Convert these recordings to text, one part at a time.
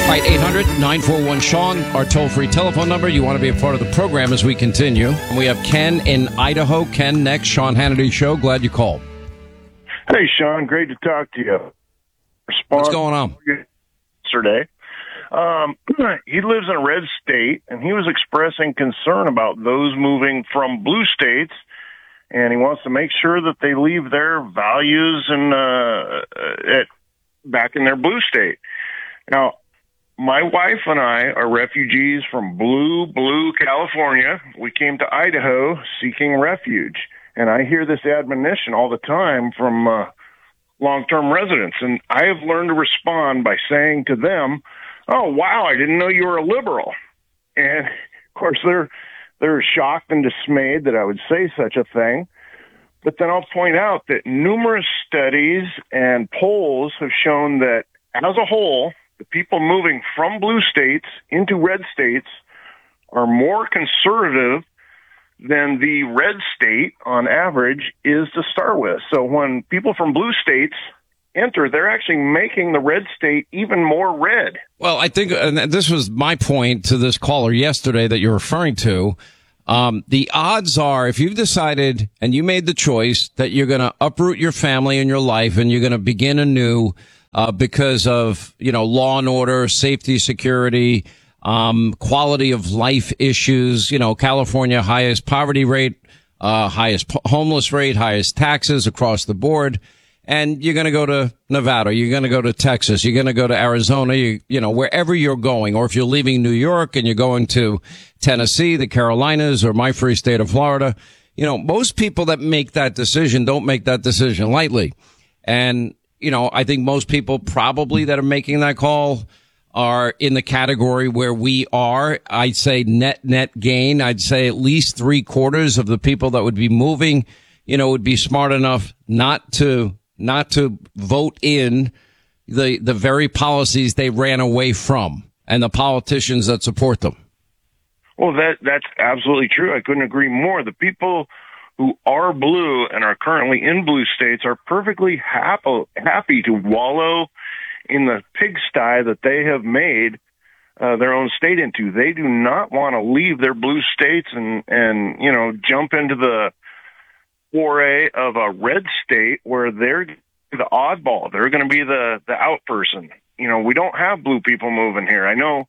All right, 800-941-SEAN, our toll-free telephone number. You want to be a part of the program as we continue. And we have Ken in Idaho. Ken, next, Sean Hannity Show. Glad you called. Hey, Sean. Great to talk to you. What's going on? Yesterday. He lives in a red state, and he was expressing concern about those moving from blue states, and he wants to make sure that they leave their values and back in their blue state. Now, my wife and I are refugees from blue California. We came to Idaho seeking refuge, and I hear this admonition all the time from long-term residents, and I have learned to respond by saying to them, "Oh, wow, I didn't know you were a liberal." And, of course, they're shocked and dismayed that I would say such a thing. But then I'll point out that numerous studies and polls have shown that, as a whole, the people moving from blue states into red states are more conservative than the red state, on average, is to start with. So when people from blue states enter, they're actually making the red state even more red. Well, I think this was my point to this caller yesterday that you're referring to. The odds are, if you've decided and you made the choice that you're going to uproot your family and your life and you're going to begin anew, because of, law and order, safety, security, quality of life issues, California, highest poverty rate, highest homeless rate, highest taxes across the board. And you're going to go to Nevada, you're going to go to Texas, you're going to go to Arizona, wherever you're going. Or if you're leaving New York and you're going to Tennessee, the Carolinas, or my free state of Florida, most people that make that decision don't make that decision lightly. And, I think most people probably that are making that call are in the category where we are. I'd say net gain. I'd say at least 3/4 of the people that would be moving, would be smart enough not to vote in the very policies they ran away from and the politicians that support them. Well, that's absolutely true. I couldn't agree more. The people who are blue and are currently in blue states are perfectly happy to wallow in the pigsty that they have made their own state into. They do not want to leave their blue states and jump into the foray of a red state where they're the oddball. They're going to be the out person. We don't have blue people moving here. I know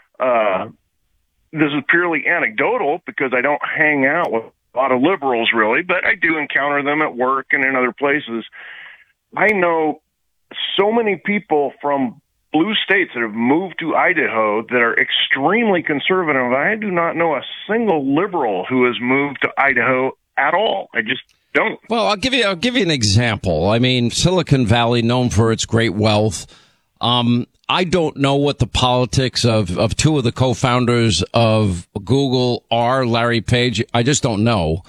this is purely anecdotal because I don't hang out with a lot of liberals, really, but I do encounter them at work and in other places. I know so many people from blue states that have moved to Idaho that are extremely conservative. I do not know a single liberal who has moved to Idaho at all. I just don't. Well, I'll give you an example. I mean, Silicon Valley, known for its great wealth. I don't know what the politics of two of the co-founders of Google are, Larry Page. I just don't know.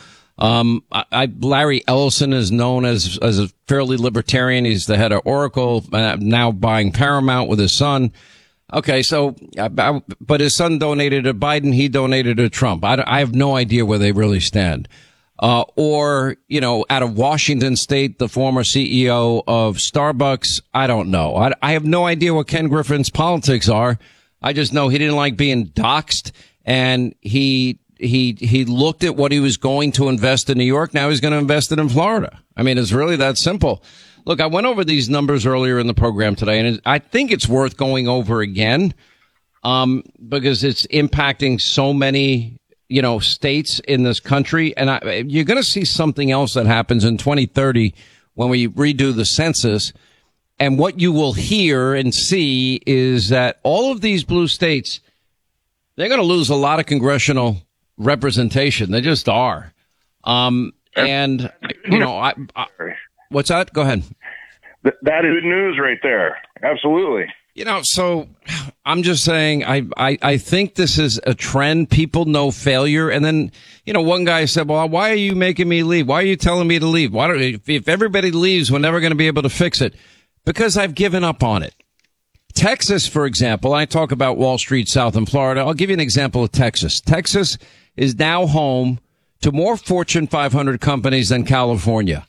Larry Ellison is known as a fairly libertarian. He's the head of Oracle, now buying Paramount with his son. Okay, so, but his son donated to Biden. He donated to Trump. I have no idea where they really stand. Or, out of Washington State, the former CEO of Starbucks. I don't know. I have no idea what Ken Griffin's politics are. I just know he didn't like being doxxed, and he looked at what he was going to invest in New York. Now he's going to invest it in Florida. I mean, it's really that simple. Look, I went over these numbers earlier in the program today, and I think it's worth going over again, because it's impacting so many states in this country. And you're going to see something else that happens in 2030 when we redo the census. And what you will hear and see is that all of these blue states, they're going to lose a lot of congressional representation. They just are. And, what's that? Go ahead. That is good news right there. Absolutely. So I'm just saying, I think this is a trend. People know failure. And then, one guy said, well, why are you making me leave? Why are you telling me to leave? If everybody leaves, we're never going to be able to fix it. Because I've given up on it. Texas, for example, I talk about Wall Street South in Florida. I'll give you an example of Texas. Texas is now home to more Fortune 500 companies than California.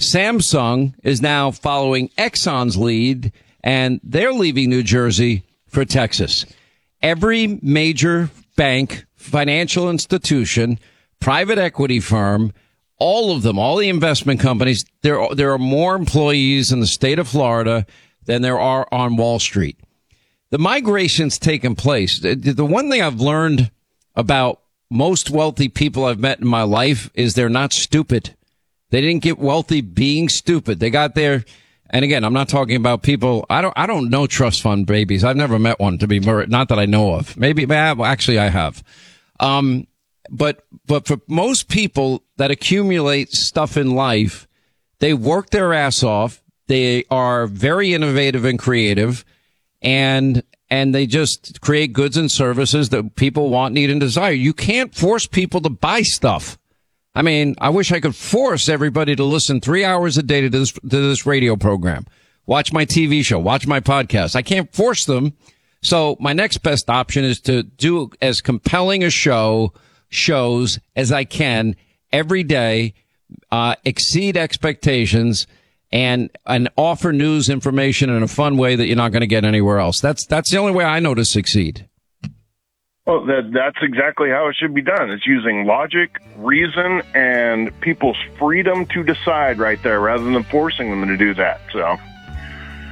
Samsung is now following Exxon's lead, and they're leaving New Jersey for Texas. Every major bank, financial institution, private equity firm, all of them, all the investment companies, there are more employees in the state of Florida than there are on Wall Street. The migration's taken place. The one thing I've learned about most wealthy people I've met in my life is they're not stupid. They didn't get wealthy being stupid. They got there. And again, I'm not talking about people. I don't know trust fund babies. I've never met one, to be not that I know of. Maybe, well, actually I have. But for most people that accumulate stuff in life, they work their ass off. They are very innovative and creative, and they just create goods and services that people want, need, and desire. You can't force people to buy stuff. I mean, I wish I could force everybody to listen 3 hours a day to this radio program, watch my TV show, watch my podcast. I can't force them. So my next best option is to do as compelling a shows as I can every day, exceed expectations, and offer news information in a fun way that you're not going to get anywhere else. That's the only way I know to succeed. Well, that's exactly how it should be done. It's using logic, reason, and people's freedom to decide right there rather than forcing them to do that. So